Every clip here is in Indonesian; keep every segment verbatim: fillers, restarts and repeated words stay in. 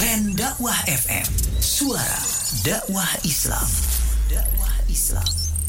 Tren Dakwah F M, suara dakwah Islam. Dakwah Islam.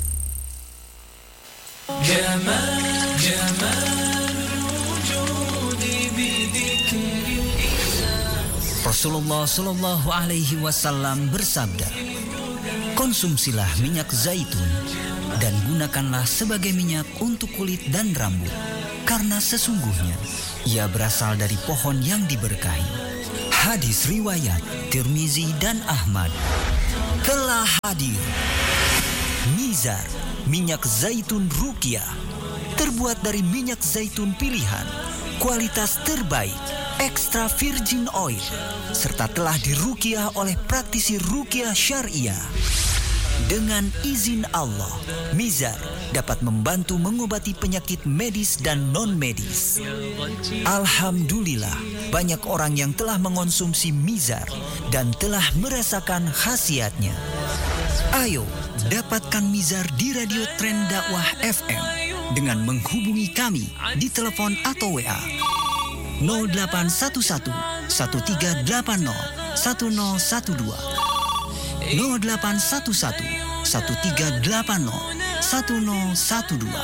Jamal, Jamal wujudi bidzikril ihsan. Rasulullah sallallahu alaihi wasallam bersabda, konsumsilah minyak zaitun dan gunakanlah sebagai minyak untuk kulit dan rambut, karena sesungguhnya ia berasal dari pohon yang diberkahi. Hadis riwayat Tirmizi dan Ahmad. Telah hadir Mizar, minyak zaitun Ruqyah, terbuat dari minyak zaitun pilihan, kualitas terbaik, extra virgin oil, serta telah diruqyah oleh praktisi ruqyah syariah. Dengan izin Allah, Mizar dapat membantu mengobati penyakit medis dan non-medis. Alhamdulillah, banyak orang yang telah mengonsumsi Mizar dan telah merasakan khasiatnya. Ayo, dapatkan Mizar di Radio Tren Dakwah F M dengan menghubungi kami di telepon atau W A nol delapan satu satu, satu tiga delapan nol, satu nol satu dua, nol delapan satu satu, satu tiga delapan nol, satu nol satu dua.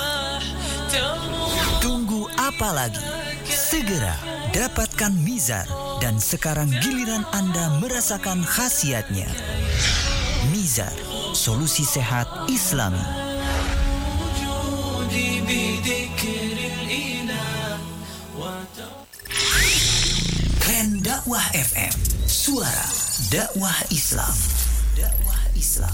Tunggu apa lagi? Segera dapatkan Mizar dan sekarang giliran Anda merasakan khasiatnya. Mizar, solusi sehat Islami. Tren Dakwah F M, suara dakwah Islam. Dakwah Islam.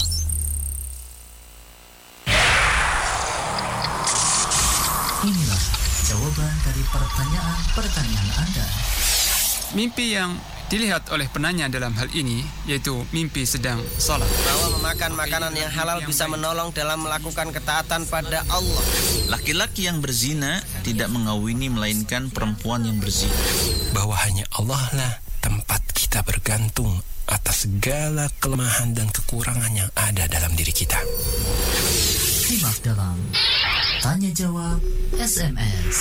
Inilah jawaban dari pertanyaan-pertanyaan Anda. Mimpi yang dilihat oleh penanya dalam hal ini yaitu mimpi sedang salat. Bahwa memakan makanan yang halal bisa menolong dalam melakukan ketaatan pada Allah. Laki-laki yang berzina tidak mengawini melainkan perempuan yang berzina. Bahwa hanya Allah lah tempat kita bergantung atas segala kelemahan dan kekurangan yang ada dalam diri kita. Simak dalam Tanya Jawab S M S.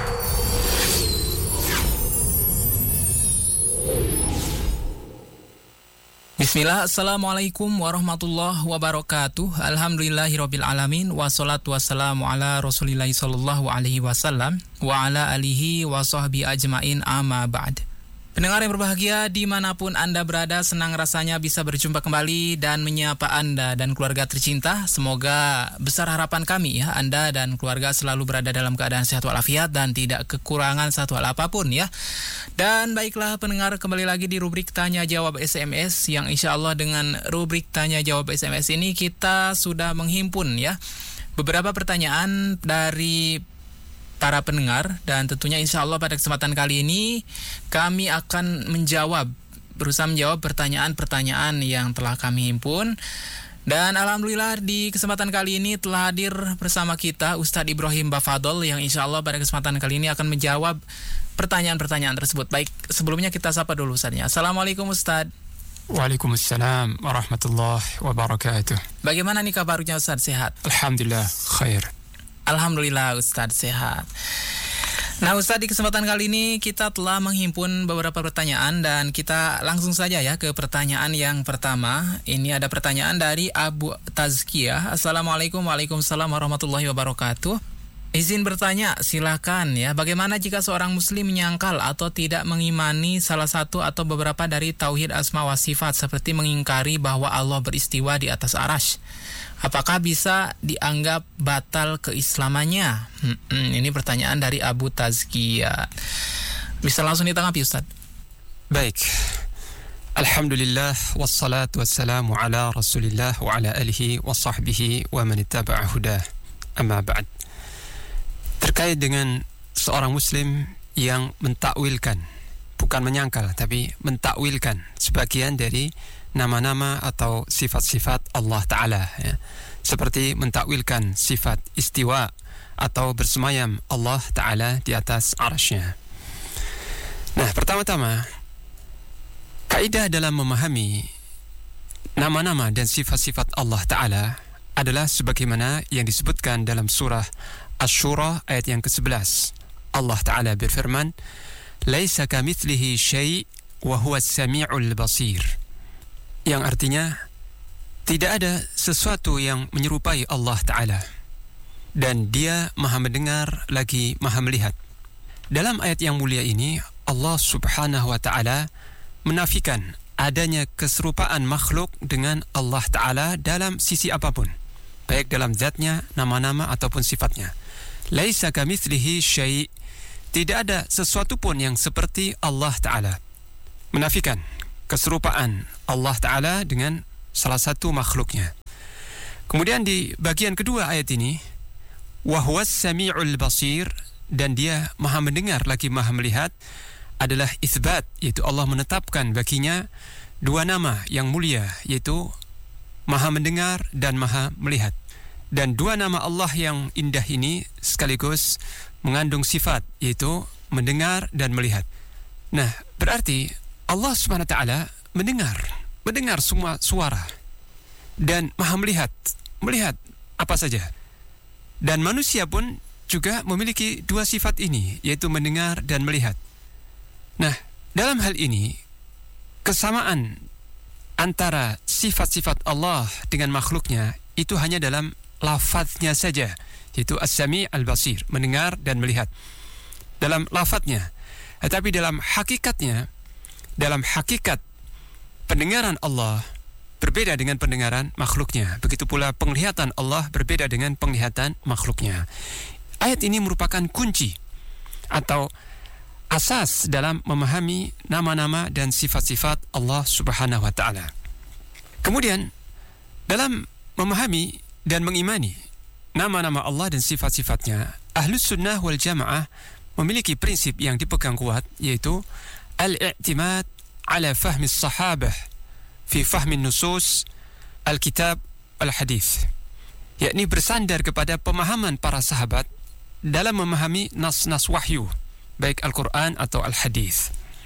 Bismillah, Assalamualaikum warahmatullahi wabarakatuh. Alhamdulillahirabbil alamin, wassalatu wassalamu ala Rasulillahi sallallahu alaihi wasallam wa ala alihi wa sahbihi ajmain, amma ba'd. Pendengar yang berbahagia dimanapun Anda berada, senang rasanya bisa berjumpa kembali dan menyapa Anda dan keluarga tercinta. Semoga besar harapan kami ya, Anda dan keluarga selalu berada dalam keadaan sehat walafiat dan tidak kekurangan satu hal apapun ya. Dan baiklah pendengar, kembali lagi di rubrik Tanya Jawab S M S, yang insya Allah dengan rubrik Tanya Jawab S M S ini kita sudah menghimpun ya beberapa pertanyaan dari para pendengar, dan tentunya insya Allah pada kesempatan kali ini kami akan menjawab, berusaha menjawab pertanyaan-pertanyaan yang telah kami himpun. Dan alhamdulillah di kesempatan kali ini telah hadir bersama kita Ustadz Ibrahim Bafadol yang insya Allah pada kesempatan kali ini akan menjawab pertanyaan-pertanyaan tersebut. Baik, sebelumnya kita sapa dulu Ustadznya. Assalamualaikum Ustadz. Waalaikumsalam warahmatullahi wabarakatuh. Bagaimana nih kabarnya Ustadz, sehat? Alhamdulillah khair. Alhamdulillah Ustadz sehat. Nah Ustadz, di kesempatan kali ini kita telah menghimpun beberapa pertanyaan dan kita langsung saja ya ke pertanyaan yang pertama. Ini ada pertanyaan dari Abu Tazkiyah. Assalamualaikum, waalaikumsalam warahmatullahi wabarakatuh. Izin bertanya, silakan ya. Bagaimana jika seorang muslim menyangkal atau tidak mengimani salah satu atau beberapa dari tauhid asma wa sifat, seperti mengingkari bahwa Allah beristiwa di atas arasy? Apakah bisa dianggap batal keislamannya? Hmm, ini pertanyaan dari Abu Tazkiyah. Bisa langsung ditanggapi Ustaz? Baik. Alhamdulillah wassalatu wassalamu ala Rasulillah wa ala alihi wa sahbihi wa man ittaba'a hudah. Amma ba'd. Terkait dengan seorang muslim yang mentakwilkan, bukan menyangkal tapi mentakwilkan sebagian dari nama-nama atau sifat-sifat Allah Ta'ala ya. Seperti mentakwilkan sifat istiwa atau bersemayam Allah Ta'ala di atas arasy-Nya. Nah, pertama-tama kaidah dalam memahami nama-nama dan sifat-sifat Allah Ta'ala adalah sebagaimana yang disebutkan dalam surah Asy-Syura ayat yang kesebelas. Allah Ta'ala berfirman, "Laisa kamitslihi syai' wa huwas sami'ul basir, yang artinya tidak ada sesuatu yang menyerupai Allah Ta'ala, dan dia maha mendengar lagi maha melihat. Dalam ayat yang mulia ini, Allah Subhanahu wa Ta'ala menafikan adanya keserupaan makhluk dengan Allah Ta'ala dalam sisi apapun, baik dalam zatnya, nama-nama ataupun sifatnya. Laisa kamitslihi syai', tidak ada sesuatu pun yang seperti Allah Ta'ala. Menafikan keserupaan Allah Ta'ala dengan salah satu makhluknya. Kemudian di bagian kedua ayat ini, wa huwas sami'ul basir, dan dia maha mendengar lagi maha melihat, adalah isbat, yaitu Allah menetapkan baginya dua nama yang mulia, yaitu maha mendengar dan maha melihat. Dan dua nama Allah yang indah ini sekaligus mengandung sifat, yaitu mendengar dan melihat. Nah, berarti Allah subhanahu wa taala mendengar, mendengar semua suara, dan maha melihat, melihat apa saja. Dan manusia pun juga memiliki dua sifat ini, yaitu mendengar dan melihat. Nah, dalam hal ini, kesamaan antara sifat-sifat Allah dengan makhluknya itu hanya dalam lafadznya saja, yaitu as-sami' al-basir, mendengar dan melihat. Dalam lafadznya. Tetapi dalam hakikatnya, dalam hakikat pendengaran Allah berbeda dengan pendengaran makhluknya. Begitu pula penglihatan Allah berbeda dengan penglihatan makhluknya. Ayat ini merupakan kunci atau asas dalam memahami nama-nama dan sifat-sifat Allah Subhanahu wa Ta'ala. Kemudian dalam memahami dan mengimani nama-nama Allah dan sifat-sifatnya, Ahlus Sunnah wal Jamaah memiliki prinsip yang dipegang kuat, yaitu al-i'timad ala fahmi sahabah fi fahmi nusus al-kitab al-hadith, yakni bersandar kepada pemahaman para sahabat dalam memahami nas-nas wahyu, baik Al-Quran atau Al-Hadith.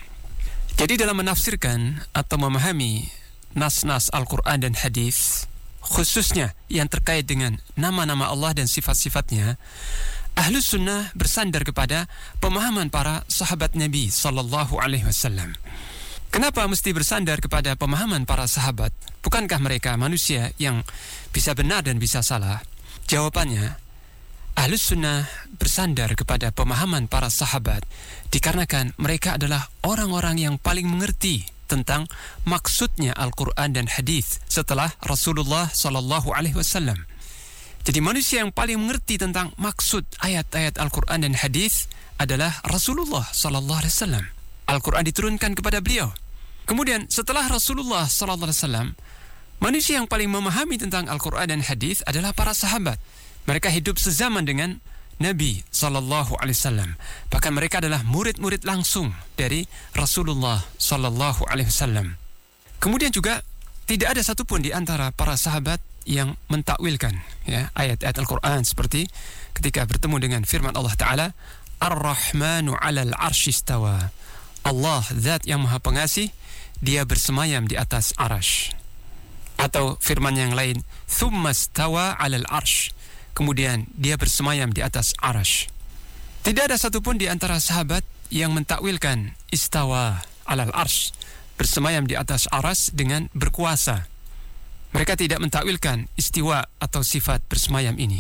Jadi dalam menafsirkan atau memahami nas-nas Al-Quran dan Hadith, khususnya yang terkait dengan nama-nama Allah dan sifat-sifatnya, Ahlus Sunnah bersandar kepada pemahaman para sahabat Nabi sallallahu alaihi wasallam. Kenapa mesti bersandar kepada pemahaman para sahabat? Bukankah mereka manusia yang bisa benar dan bisa salah? Jawabannya, Ahlus Sunnah bersandar kepada pemahaman para sahabat dikarenakan mereka adalah orang-orang yang paling mengerti tentang maksudnya Al-Quran dan Hadis setelah Rasulullah sallallahu alaihi wasallam. Jadi manusia yang paling mengerti tentang maksud ayat-ayat Al-Quran dan Hadis adalah Rasulullah sallallahu alaihi wasallam. Al-Quran diturunkan kepada beliau. Kemudian setelah Rasulullah sallallahu alaihi wasallam, manusia yang paling memahami tentang Al-Quran dan Hadis adalah para sahabat. Mereka hidup sezaman dengan Nabi sallallahu alaihi wasallam. Bahkan mereka adalah murid-murid langsung dari Rasulullah sallallahu alaihi wasallam. Kemudian juga tidak ada satupun di antara para sahabat yang mentakwilkan ya, ayat-ayat Al-Quran seperti ketika bertemu dengan firman Allah Ta'ala, Ar-Rahmanu 'alal 'arsy istawa. Allah, zat yang maha pengasih, dia bersemayam di atas arasy. Atau firman yang lain, Thumma stawa 'alal 'arsy. Kemudian dia bersemayam di atas arasy. Tidak ada satupun di antara sahabat yang mentakwilkan istawa 'alal 'arsy, bersemayam di atas arasy dengan berkuasa. Mereka tidak mentakwilkan istiwa atau sifat bersemayam ini.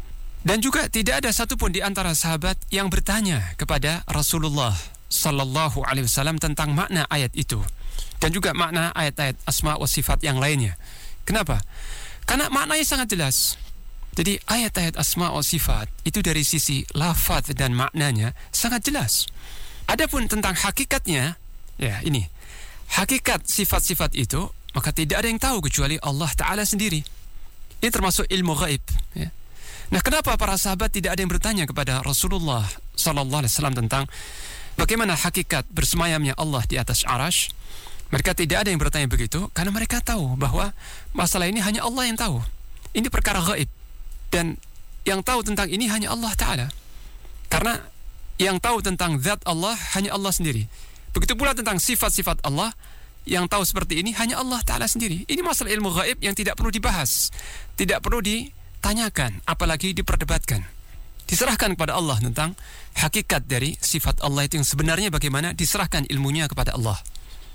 Dan juga tidak ada satupun di antara sahabat yang bertanya kepada Rasulullah sallallahu alaihi wasallam tentang makna ayat itu dan juga makna ayat-ayat asma wa sifat yang lainnya. Kenapa? Karena maknanya sangat jelas. Jadi ayat-ayat asma wa sifat itu dari sisi lafaz dan maknanya sangat jelas. Adapun tentang hakikatnya, ya ini, hakikat sifat-sifat itu, maka tidak ada yang tahu kecuali Allah Ta'ala sendiri. Ini termasuk ilmu gaib. Ya. Nah, kenapa para sahabat tidak ada yang bertanya kepada Rasulullah sallallahu alaihi wasallam tentang bagaimana hakikat bersemayamnya Allah di atas arasy? Mereka tidak ada yang bertanya begitu karena mereka tahu bahwa masalah ini hanya Allah yang tahu. Ini perkara gaib. Dan yang tahu tentang ini hanya Allah Ta'ala. Karena yang tahu tentang zat Allah hanya Allah sendiri. Begitu pula tentang sifat-sifat Allah, yang tahu seperti ini hanya Allah Ta'ala sendiri. Ini masalah ilmu gaib yang tidak perlu dibahas, tidak perlu ditanyakan, apalagi diperdebatkan. Diserahkan kepada Allah tentang hakikat dari sifat Allah itu yang sebenarnya bagaimana, diserahkan ilmunya kepada Allah.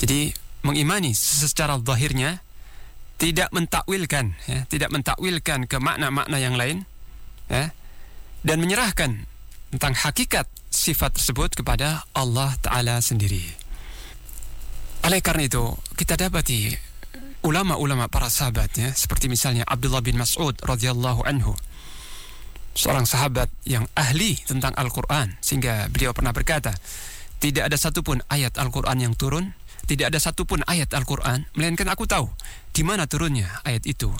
Jadi mengimani secara zahirnya, tidak mentakwilkan, ya, tidak mentakwilkan ke makna-makna yang lain, ya, dan menyerahkan tentang hakikat sifat tersebut kepada Allah Ta'ala sendiri. Oleh karena itu, kita dapati ulama-ulama para sahabat, ya, seperti misalnya Abdullah bin Mas'ud radhiyallahu anhu, seorang sahabat yang ahli tentang Al-Quran, sehingga beliau pernah berkata, tidak ada satupun ayat Al-Quran yang turun, tidak ada satupun ayat Al-Quran, melainkan aku tahu di mana turunnya ayat itu.